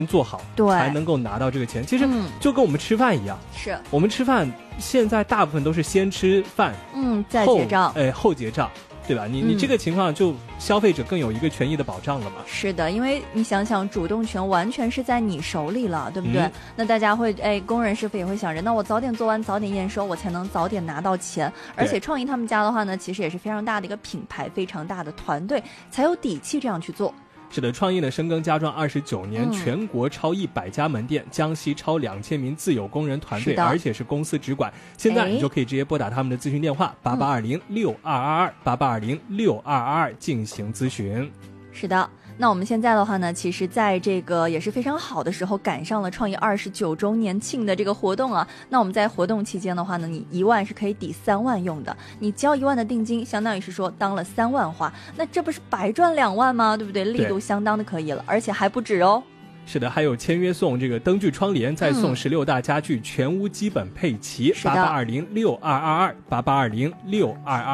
做好， 对， 才能够拿到这个钱。其实就跟我们吃饭一样， 是我们吃饭现在大部分都是先吃饭， 再结账， 后结账。对吧？你这个情况就消费者更有一个权益的保障了嘛？ 是的，因为你想想，主动权完全是在你手里了，对不对？那大家会工人师傅也会想着，那我早点做完，早点验收，我才能早点拿到钱。而且创意他们家的话呢，其实也是非常大的一个品牌，非常大的团队，才有底气这样去做。 是的，创意呢深耕家装29年，全国超100家门店，江西超2000名自有工人团队，而且是公司直管。现在你就可以直接拨打他们的咨询电话8820622288206222进行咨询。 是的，那我们现在的话呢，其实在这个也是非常好的时候赶上了创意29周年庆的这个活动啊。那我们在活动期间的话呢，你1万是可以抵3万用的，你交1万的定金，相当于是说当了3万花，那这不是白赚2万吗？对不对？力度相当的可以了，而且还不止哦。 是的，还有签约送这个灯具窗帘，再送16大家具全屋基本配齐，8820622288206222。